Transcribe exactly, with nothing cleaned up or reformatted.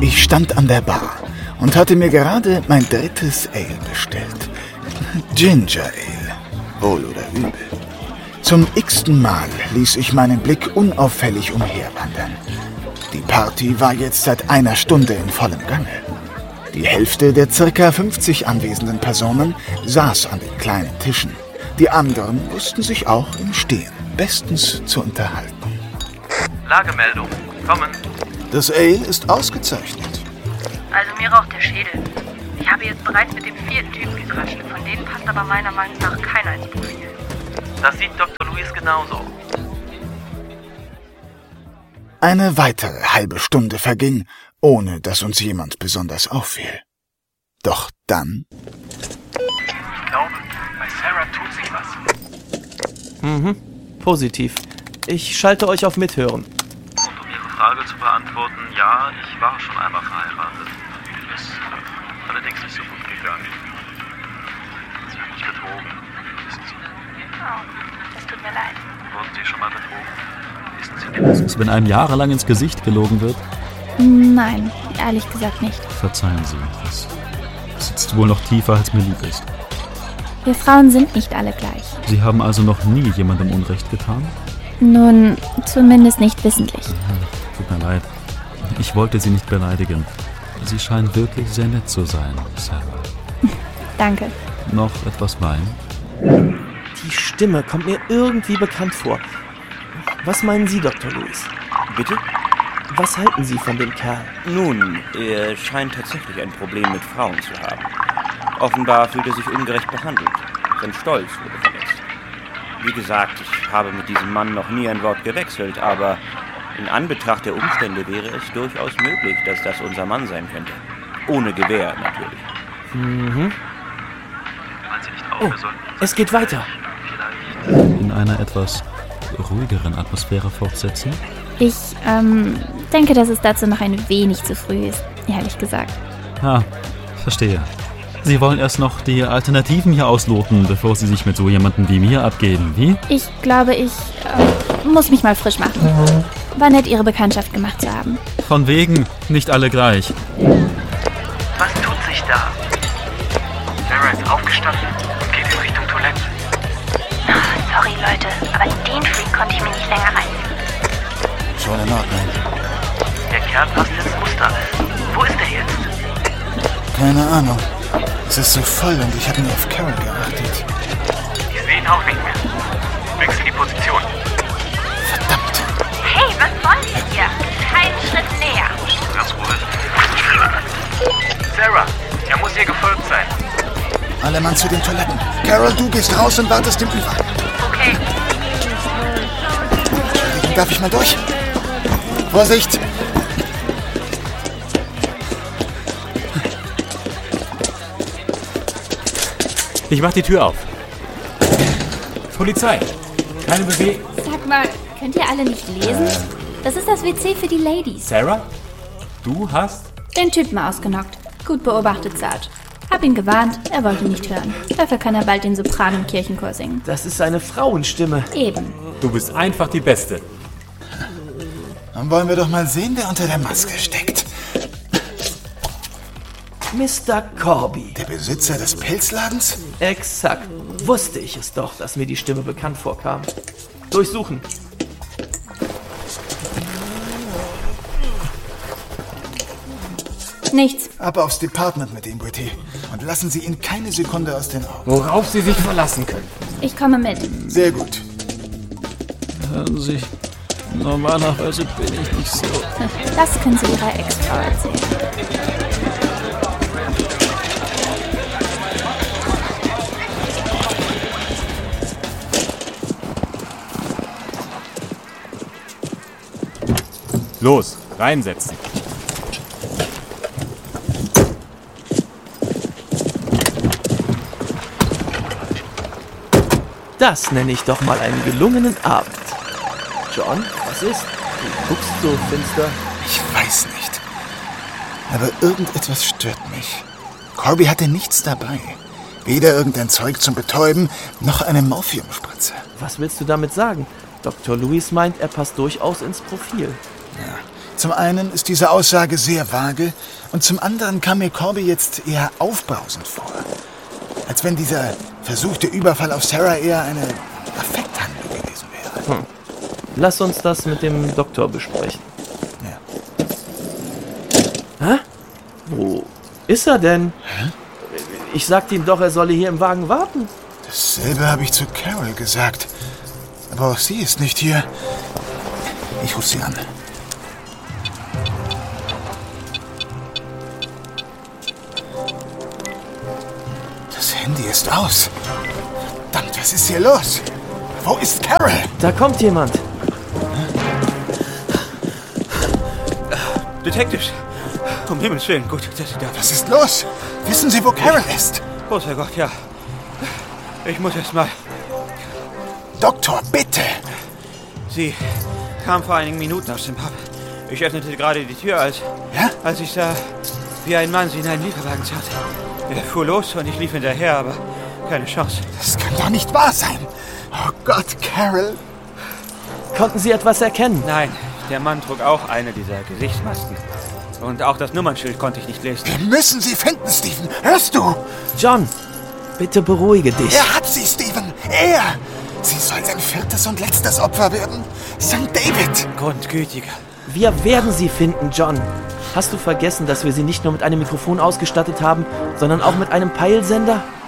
Ich stand an der Bar und hatte mir gerade mein drittes Ale bestellt. Ginger Ale, wohl oder übel. Zum x-ten Mal ließ ich meinen Blick unauffällig umherwandern. Die Party war jetzt seit einer Stunde in vollem Gange. Die Hälfte der circa fünfzig anwesenden Personen saß an den kleinen Tischen. Die anderen wussten sich auch im Stehen bestens zu unterhalten. Lagemeldung, kommen. Das Ale ist ausgezeichnet. Also mir raucht der Schädel. Ich habe jetzt bereits mit dem vierten Typen gequatscht. Von denen passt aber meiner Meinung nach keiner ins Profil. Das sieht Doktor Lewis genauso. Eine weitere halbe Stunde verging, ohne dass uns jemand besonders auffiel. Doch dann... Ich glaube, bei Sarah tut sich was. Mhm, positiv. Ich schalte euch auf Mithören. Und um Ihre Frage zu beantworten, ja, ich war schon einmal verheiratet. Ist äh, allerdings nicht so gut gegangen. Sie hat mich betrogen, wissen Sie. Oh, das tut mir leid. Wurden Sie schon mal betrogen? Wissen Sie das? Also, wenn einem jahrelang ins Gesicht gelogen wird? Nein, ehrlich gesagt nicht. Verzeihen Sie, das sitzt wohl noch tiefer, als mir lieb ist. Wir Frauen sind nicht alle gleich. Sie haben also noch nie jemandem Unrecht getan? Nun, zumindest nicht wissentlich. Tut mir leid. Ich wollte Sie nicht beleidigen. Sie scheinen wirklich sehr nett zu sein, Sarah. Danke. Noch etwas Wein? Die Stimme kommt mir irgendwie bekannt vor. Was meinen Sie, Doktor Lewis? Bitte? Was halten Sie von dem Kerl? Nun, er scheint tatsächlich ein Problem mit Frauen zu haben. Offenbar fühlt er sich ungerecht behandelt. Sein Stolz wurde verletzt. Wie gesagt, ich habe mit diesem Mann noch nie ein Wort gewechselt, aber in Anbetracht der Umstände wäre es durchaus möglich, dass das unser Mann sein könnte. Ohne Gewehr, natürlich. Mhm. Falls Sie nicht auf, Oh, wir sollten es geht weiter. vielleicht... In einer etwas ruhigeren Atmosphäre fortsetzen? Ich, ähm, denke, dass es dazu noch ein wenig zu früh ist, ehrlich gesagt. Ah, verstehe. Sie wollen erst noch die Alternativen hier ausloten, bevor Sie sich mit so jemandem wie mir abgeben, wie? Ich glaube, ich äh, muss mich mal frisch machen. War nett, Ihre Bekanntschaft gemacht zu haben. Von wegen, nicht alle gleich. Was tut sich da? Sarah ist aufgestanden und geht in Richtung Toilette. Sorry, Leute, aber den Freak konnte ich mir nicht länger reißen. Schon in Ordnung. Der Kerl passt ins Muster. Wo ist er jetzt? Keine Ahnung. Es ist so voll und ich habe nur auf Carol geachtet. Ich sehe ihn auch nicht mehr. Wechsel die Position. Verdammt. Hey, was wollt ihr hier? Keinen Schritt näher. Ganz ruhig. Sarah, er muss ihr gefolgt sein. Alle Mann zu den Toiletten. Carol, du gehst raus und wartest im Ü-Wagen. Okay. Entschuldigung, darf ich mal durch? Vorsicht! Ich mach die Tür auf. Polizei! Keine Bewegung. Sag mal, könnt ihr alle nicht lesen? Das ist das W C für die Ladies. Sarah? Du hast... Den Typen ausgenockt. Gut beobachtet, Sarge. Hab ihn gewarnt, er wollte nicht hören. Dafür kann er bald den Sopran im Kirchenchor singen. Das ist eine Frauenstimme. Eben. Du bist einfach die Beste. Dann wollen wir doch mal sehen, wer unter der Maske steckt. Mister Corby. Der Besitzer des Pelzladens? Exakt. Wusste ich es doch, dass mir die Stimme bekannt vorkam. Durchsuchen. Nichts. Ab aufs Department mit ihm, Britty. Und lassen Sie ihn keine Sekunde aus den Augen. Worauf Sie sich verlassen können. Ich komme mit. Sehr gut. Hören Sie, normalerweise bin ich nicht so. Das können Sie Ihrer Ex-Frau erzählen. Los, reinsetzen. Das nenne ich doch mal einen gelungenen Abend. John, was ist? Du guckst so finster. Ich weiß nicht. Aber irgendetwas stört mich. Corby hatte nichts dabei. Weder irgendein Zeug zum Betäuben, noch eine Morphiumspritze. Was willst du damit sagen? Doktor Lewis meint, er passt durchaus ins Profil. Ja. Zum einen ist diese Aussage sehr vage und zum anderen kam mir Corby jetzt eher aufbrausend vor. Als wenn dieser versuchte Überfall auf Sarah eher eine Affekthandlung gewesen wäre. Hm. Lass uns das mit dem Doktor besprechen. Ja. Hä? Wo ist er denn? Hä? Ich sagte ihm doch, er solle hier im Wagen warten. Dasselbe habe ich zu Carol gesagt. Aber auch sie ist nicht hier. Ich rufe sie an. Das Handy ist aus. Verdammt, was ist hier los? Wo ist Carol? Da kommt jemand. Detectives, um Himmels Willen, gut, dass Sie da sind. Was ist los? Wissen Sie, wo Carol ist? Großer Gott, ja. Ich muss erst mal... Doktor, bitte! Sie kam vor einigen Minuten aus dem Pub. Ich öffnete gerade die Tür, als, Ja? als ich sah, wie ein Mann sie in einen Lieferwagen zerrte. Er fuhr los und ich lief hinterher, aber keine Chance. Das kann doch nicht wahr sein. Oh Gott, Carol. Konnten Sie etwas erkennen? Nein, der Mann trug auch eine dieser Gesichtsmasken. Und auch das Nummernschild konnte ich nicht lesen. Wir müssen sie finden, Stephen. Hörst du? John, bitte beruhige dich. Er hat sie, Stephen. Er. Sie soll sein viertes und letztes Opfer werden. Sankt David. Grundgütiger. Wir werden sie finden, John. Hast du vergessen, dass wir sie nicht nur mit einem Mikrofon ausgestattet haben, sondern auch mit einem Peilsender?